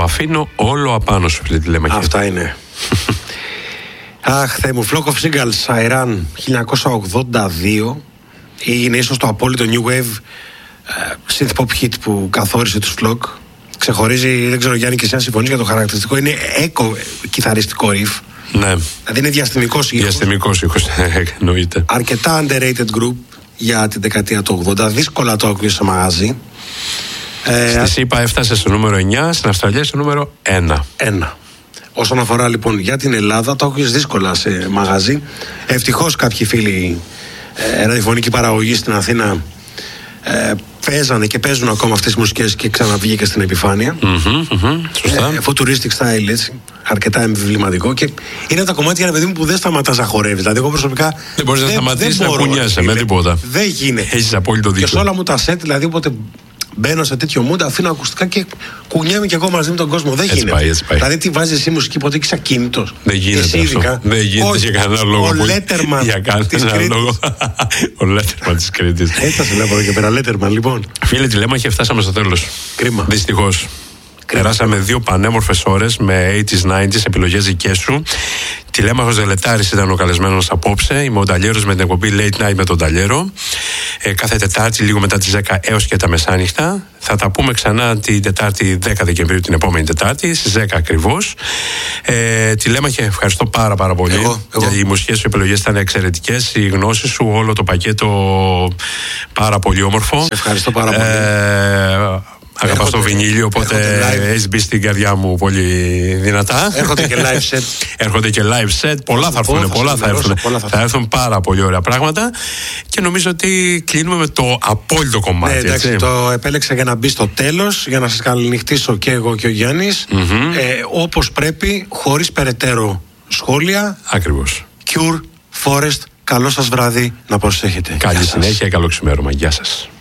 αφήνω όλο απάνω σου, φίλε Τηλέμαχε. Αυτά είναι. Αχ, Θεέ μου. Flock of Seagulls, Iran, 1982. Είναι ίσως το απόλυτο new wave synth pop hit που καθόρισε τους Flock. Ξεχωρίζει, δεν ξέρω Γιάννη και εσύ αν συμφωνείς για το χαρακτηριστικό, είναι κιθαριστικό riff. Ναι. Δηλαδή είναι διαστημικός ήχος. Διαστημικός ήχος, εννοείται. Αρκετά underrated group για την δεκαετία του 80. Δύσκολα το άκουγες σε μαγαζί. Στη ΣΥΠΑ έφτασε στο νούμερο 9, στην Αυστραλία στο νούμερο 1. Όσον αφορά λοιπόν για την Ελλάδα, το άκουγες δύσκολα σε μαγαζί. Ευτυχώς κάποιοι φίλοι ραδιοφωνική παραγωγή στην Αθήνα παίζανε και παίζουν ακόμα αυτές τις μουσικές και ξαναβγήκε στην επιφάνεια. Σωστά. Futuristic style, έτσι. Αρκετά εμβληματικό και είναι τα κομμάτια, παιδί μου, που δεν σταματάς να χορεύεις. Δηλαδή, εγώ προσωπικά. Δεν μπορείς να σταματήσεις να κουνιάσαι με τίποτα. Δεν γίνεται. Έχεις απόλυτο δίκιο. Και σε όλα μου τα σετ, δηλαδή, όποτε μπαίνω σε τέτοιο mood, αφήνω ακουστικά και κουνιάμαι κι εγώ μαζί με τον κόσμο. Δεν γίνεται. Έτσι πάει. Δηλαδή, τι βάζεις εσύ μουσική, ποτέ έχεις ακίνητος. Δεν γίνεται αυτό. Δεν γίνεται για κανένα λόγο. Ο Λέτερμαν. Για κανένα λόγο. Ο Λέτερμαν της Κρήτης. Έτσι θα σε λέω από εδώ και πέρα, Λέτερμαν, λοιπόν. Φίλε Τηλέμαχε, φτάσαμε στο τέλος. Κρίμα. Δυστυχώς. Περάσαμε 2 πανέμορφες ώρες με 80s, 90s, επιλογές δικές σου. Τηλέμαχος Δελετάρης ήταν ο καλεσμένος απόψε. Είμαι ο Νταλιέρος με την εκπομπή Late Night με τον Νταλιέρο. Κάθε Τετάρτη, λίγο μετά τις 10 έως και τα μεσάνυχτα. Θα τα πούμε ξανά την Τετάρτη 10 Δεκεμβρίου, την επόμενη Τετάρτη, στις 10 ακριβώς. Τηλέμαχε, ευχαριστώ πάρα πολύ. Για οι μουσικές σου επιλογές ήταν εξαιρετικές. Οι γνώσεις σου, όλο το πακέτο πάρα πολύ όμορφο. Σε ευχαριστώ πάρα πολύ. Αγαπάς το βινίλιο, οπότε έχεις μπει στην καρδιά μου πολύ δυνατά. Έρχονται και live set. Έρχονται και live set. Πολλά θα έρθουν. Θα έρθουν πάρα πολύ ωραία πράγματα. Και νομίζω ότι κλείνουμε με το απόλυτο κομμάτι. Ναι, εντάξει, το επέλεξα για να μπει στο τέλος, για να σας καληνυχτήσω και εγώ και ο Γιάννης. Όπως πρέπει, χωρίς περαιτέρω σχόλια. Ακριβώς. Cure, Forest, καλό σας βράδυ, να προσέχετε. Καλή συνέχεια, καλό ξημέρωμα. Γεια σας.